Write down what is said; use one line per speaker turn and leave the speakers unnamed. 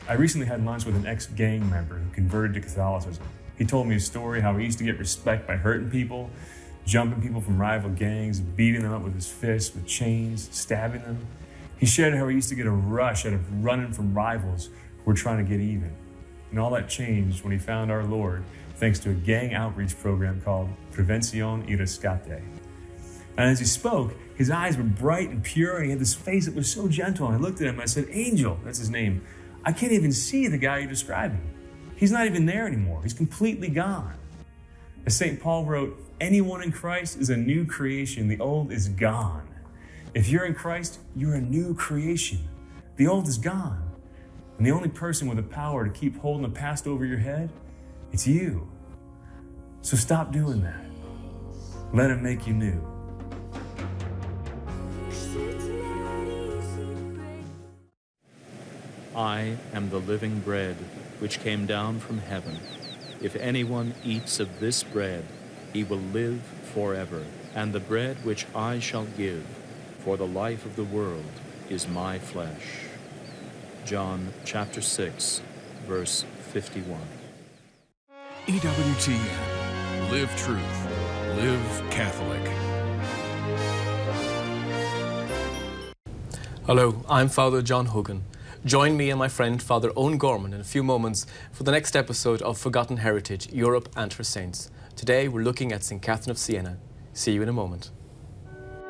I recently had lunch with an ex-gang member who converted to Catholicism. He told me a story how he used to get respect by hurting people, jumping people from rival gangs, beating them up with his fists, with chains, stabbing them. He shared how he used to get a rush out of running from rivals who were trying to get even. And all that changed when he found our Lord thanks to a gang outreach program called Prevención y Rescate. And as he spoke, his eyes were bright and pure, and he had this face that was so gentle. And I looked at him and I said, Angel, that's his name, I can't even see the guy you're describing. He's not even there anymore. He's completely gone. As St. Paul wrote, anyone in Christ is a new creation. The old is gone. If you're in Christ, you're a new creation. The old is gone. And the only person with the power to keep holding the past over your head, it's you. So stop doing that. Let him make you new.
I am the living bread which came down from heaven. If anyone eats of this bread, he will live forever. And the bread which I shall give for the life of the world is my flesh. John chapter 6, verse 51.
EWTN. Live truth. Live Catholic.
Hello, I'm Father John Hogan. Join me and my friend Father Owen Gorman in a few moments for the next episode of Forgotten Heritage, Europe and her Saints. Today we're looking at St. Catherine of Siena. See you in a moment.